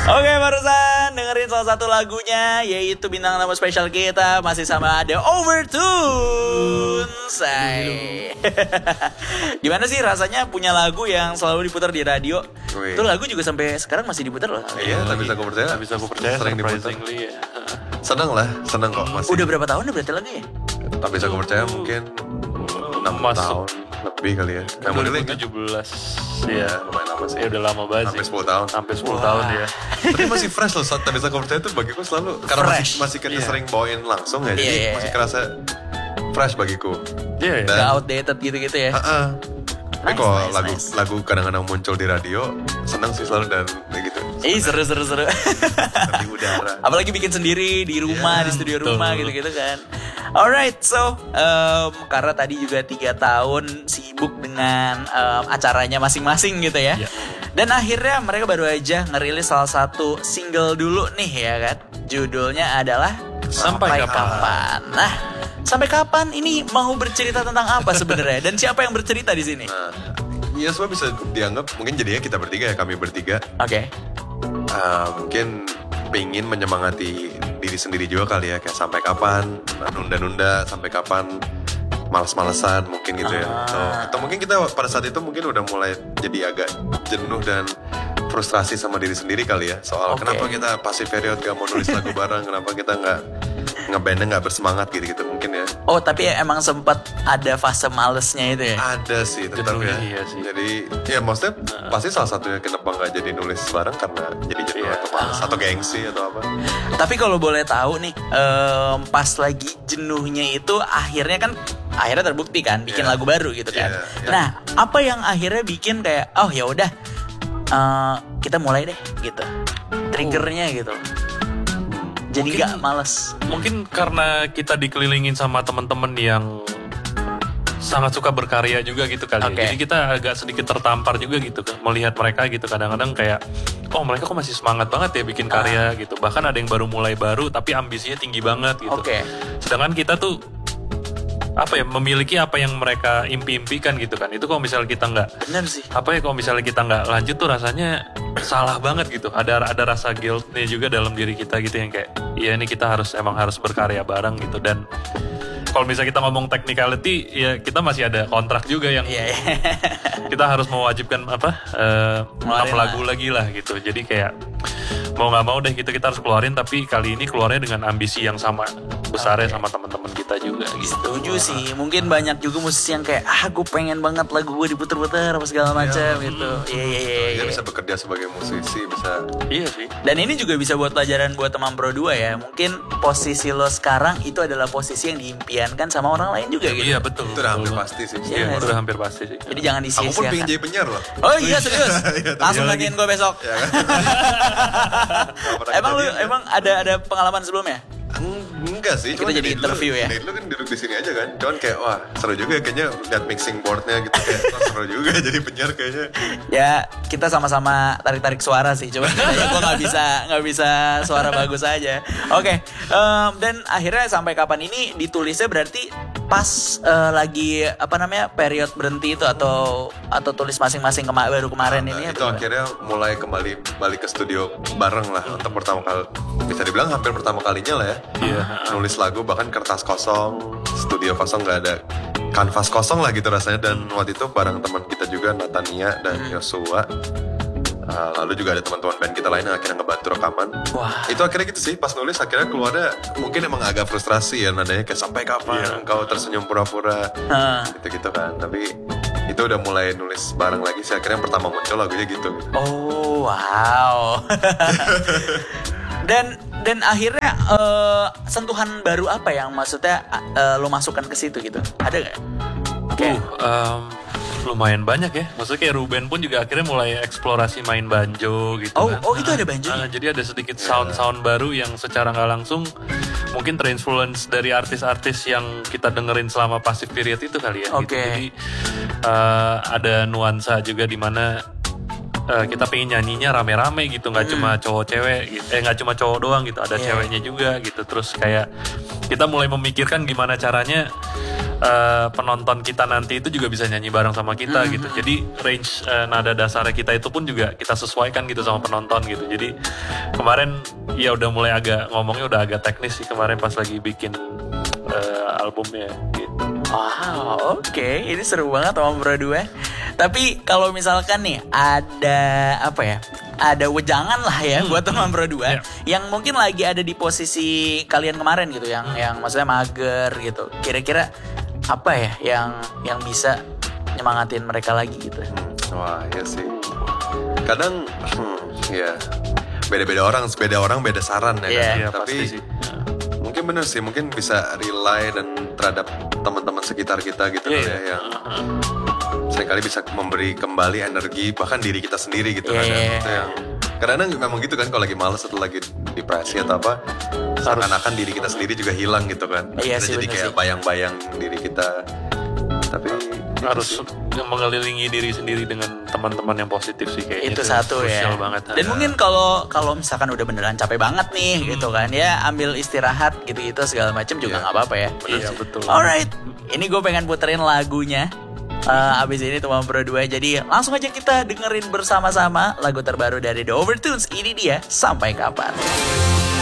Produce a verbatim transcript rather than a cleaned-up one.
Oke, barusan dengerin salah satu lagunya, yaitu bintang tamu spesial kita masih sama ada Overtones. Say. Gimana sih rasanya punya lagu yang selalu diputar di radio? Wih. Itu lagu juga sampai sekarang masih diputar loh. Iya, tak bisa aku percaya. Tak bisa aku percaya, Sering diputar. surprisingly ya. Seneng lah, seneng kok masih. Udah berapa tahun berarti lagunya? Tak bisa aku percaya mungkin enam Masuk. tahun lebih kali ya. Yang dua ribu modelnya kan? tujuh belas Iya, ya. lumayan lama sih. Ya udah lama banget Sampai sih. sepuluh tahun. Sampai sepuluh tahun ya. Tapi masih fresh loh, saat tak bisa aku percaya tuh bagiku selalu. Karena Fresh. masih, masih kita Iya. sering bawain langsung ya, Iya, jadi iya, masih iya. kerasa fresh bagiku. Iya ya. Dan- Gak outdated gitu-gitu ya. Heeh. Tapi Nice, kalau nice, lagu nice. lagu kadang-kadang muncul di radio, senang sih selalu dan kayak gitu. Ih, seru-seru-seru. Di udara. Apalagi bikin sendiri di rumah, Iya, di studio betul. rumah gitu-gitu kan. Alright, so um, karena tadi juga tiga tahun sibuk dengan um, acaranya masing-masing gitu ya. Iya. Dan akhirnya mereka baru aja ngerilis salah satu single dulu nih ya kan. Judulnya adalah Sampai Kapan. Nah, sampai kapan ini mau bercerita tentang apa sebenarnya? Dan siapa yang bercerita di sini? Nah, ya semua bisa dianggap mungkin jadinya kita bertiga ya, kami bertiga. Oke. Ah, mungkin pengen menyemangati diri sendiri juga kali ya, kayak sampai kapan nunda-nunda, sampai kapan males-malesan mungkin gitu ya. Ah. Atau, atau mungkin kita pada saat itu mungkin udah mulai jadi agak jenuh dan frustrasi sama diri sendiri kali ya, soal Oke. kenapa kita pasif period gak mau nulis lagu bareng, kenapa kita nggak ngebandnya nggak bersemangat gitu-gitu mungkin ya. Oh, tapi emang sempat ada fase malesnya itu ya? Ada sih tetap Jenuhnya ya. iya sih. Jadi ya maksudnya pasti salah satunya kenapa nggak jadi nulis bareng karena jadi jenuh Iya. atau malas atau gengsi atau apa. Tapi kalau boleh tahu nih, em, pas lagi jenuhnya itu akhirnya kan akhirnya terbukti kan bikin Iya. lagu baru gitu kan. Iya, iya. Nah, apa yang akhirnya bikin kayak oh ya udah eh, kita mulai deh gitu. Triggernya gitu. Jadi Mungkin- gak males. Mungkin karena kita dikelilingin sama teman-teman yang sangat suka berkarya juga gitu kali. Oke. ya. Jadi kita agak sedikit tertampar juga gitu kan melihat mereka gitu, kadang-kadang kayak oh mereka kok masih semangat banget ya bikin karya gitu. Bahkan ada yang baru mulai baru tapi ambisinya tinggi banget gitu. Oke. Sedangkan kita tuh apa ya, memiliki apa yang mereka impi-impikan gitu kan. Itu kalau misalnya kita nggak Bener sih. apa ya, kalau misalnya kita nggak lanjut tuh rasanya salah banget gitu. Ada ada rasa guilt-nya juga dalam diri kita gitu yang kayak iya ini kita harus emang harus berkarya bareng gitu. Dan kalau misalnya kita ngomong technicality ya kita masih ada kontrak juga yang Iya, iya. kita harus mewajibkan apa eh, Ngeluarin enam lagu lagi lah gitu. Jadi kayak mau nggak mau deh gitu kita harus keluarin, tapi kali ini keluarnya dengan ambisi yang sama besarnya Oke. sama teman-teman kita juga gitu. Setuju sih. Mungkin banyak juga musisi yang kayak ah gue pengen banget lagu gue diputer-puter apa segala macam gitu. Iya, iya, iya. Dia iya. bisa bekerja sebagai musisi, bisa Iya sih. Dan ini juga bisa buat pelajaran buat teman Pro dua ya. Mungkin posisi lo sekarang itu adalah posisi yang diimpiankan sama orang lain juga gitu. Iya betul. itu udah hampir Betul. pasti sih. Iya, Iya, nggak udah sih? hampir pasti sih. Jadi jangan Aku pun disia-siakan. pengen jadi penyiar loh. Oh iya serius. Iya, tapi Langsung iya nanyain gue besok. Ya kan? Nggak pernah Emang lu kejadian, emang ada ada pengalaman sebelumnya? Eng- Enggak sih, Kita cuma jadi dari dulu- interview ya? Dari dulu kan duduk di sini aja kan. Cuman kayak wah seru juga ya, kayaknya lihat mixing boardnya gitu kayak wah, seru juga jadi penyiar kayaknya. Ya kita sama-sama tarik-tarik suara sih. Coba ya, gue nggak bisa nggak bisa suara bagus aja. Oke. em, dan akhirnya sampai kapan ini ditulisnya berarti pas eh, lagi apa namanya period berhenti itu atau atau tulis masing-masing kema baru kemarin Nah, ini ya? itu atau gimana? akhirnya mulai kembali balik ke studio bareng lah untuk pertama kali, bisa dibilang hampir pertama kalinya lah ya. Iya. Nulis lagu bahkan kertas kosong, studio kosong, nggak ada kanvas kosong lah gitu rasanya. Dan waktu itu bareng teman kita juga Natania dan Yosua. Uh, lalu juga ada teman-teman band kita lain yang akhirnya ngebantu rekaman. Wah. Itu akhirnya gitu sih, pas nulis akhirnya keluarnya mungkin emang agak frustrasi ya, nadanya kayak sampai kapan Iya. engkau tersenyum pura-pura Hah. gitu-gitu kan. Tapi itu udah mulai nulis bareng lagi sih, akhirnya yang pertama muncul lagunya gitu. Oh wow. dan dan akhirnya eh, sentuhan baru apa yang maksudnya eh, lo masukkan ke situ gitu? Ada nggak? Kayak, Uh, em, lumayan banyak ya. Maksudnya kayak Ruben pun juga akhirnya mulai eksplorasi main banjo gitu Oh, kan. oh, itu ada banjonya? Ah, jadi ada sedikit sound-sound baru yang secara nggak langsung mungkin terinfluence dari artis-artis yang kita dengerin selama Passive Period itu kali ya. Gitu. Oke. Jadi uh, ada nuansa juga di mana uh, kita pengen nyanyinya rame-rame gitu, nggak cuma cowok cewek, gitu. eh nggak cuma cowok doang gitu, ada Iya. ceweknya juga gitu. Terus kayak kita mulai memikirkan gimana caranya uh, penonton kita nanti itu juga bisa nyanyi bareng sama kita hmm. gitu. Jadi range uh, nada dasarnya kita itu pun juga kita sesuaikan gitu sama penonton gitu. Jadi kemarin ya udah mulai agak ngomongnya udah agak teknis sih kemarin pas lagi bikin uh, albumnya gitu. Wow, oke, okay. Ini seru banget sama berdua. Tapi kalau misalkan nih ada apa ya? Ada wejangan lah ya hmm. buat teman berdua yeah. yang mungkin lagi ada di posisi kalian kemarin gitu, yang hmm. yang maksudnya mager gitu. Kira-kira apa ya yang yang bisa nyemangatin mereka lagi gitu? Wah, ya sih. Kadang hmm, ya beda-beda orang, beda orang beda saran ya. Yeah. Kan? Yeah, Tapi pasti sih. Mungkin bener sih, mungkin bisa rely dan terhadap teman-teman sekitar kita gitu yeah, ya yang seringkali bisa memberi kembali energi bahkan diri kita sendiri gitu yeah. kan ya. Itu yang kadang-kadang memang gitu kan, kalau lagi malas atau lagi depresi atau apa, seakan-akan diri kita sendiri juga hilang gitu kan. Iya kita sih, jadi kayak sih. bayang-bayang diri kita. Tapi harus mengelilingi diri sendiri dengan teman-teman yang positif sih kayaknya. Itu satu ya. Banget. Dan ya. Mungkin kalau kalau misalkan udah beneran capek banget nih hmm. gitu kan ya, ambil istirahat gitu-gitu segala macam juga nggak yeah. apa-apa ya. Iya betul. Alright, ini gue pengen puterin lagunya. Uh, abis ini teman berdua, jadi langsung aja kita dengerin bersama-sama lagu terbaru dari The Overtones. Ini dia Sampai Kapan.